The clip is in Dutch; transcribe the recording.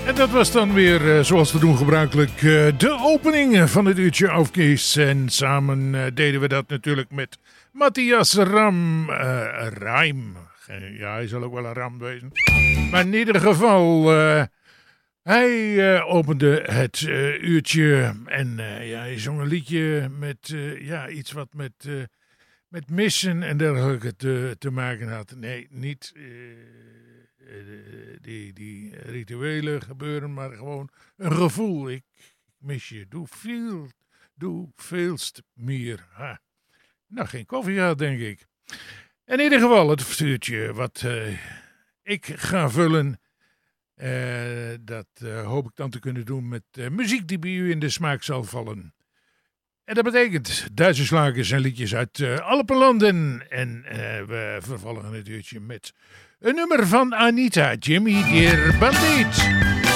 En dat was dan weer, zoals te doen gebruikelijk, de opening van het uurtje Aufkies. En samen deden we dat natuurlijk met Matthias Rijm. Ja, hij zal ook wel een ram wezen. Maar in ieder geval, hij opende het uurtje en hij zong een liedje met iets wat met missen en dergelijke te maken had. Nee, niet die rituele gebeuren, maar gewoon een gevoel. Ik mis je, doe veelst meer. Ha. Nou, geen koffie gehad, denk ik. In ieder geval, het vuurtje wat ik ga vullen, dat hoop ik dan te kunnen doen met muziek die bij u in de smaak zal vallen. En dat betekent Duitse slagers en liedjes uit alle landen. En we vervolgen het uurtje met een nummer van Anita, Jimmy der Bandit.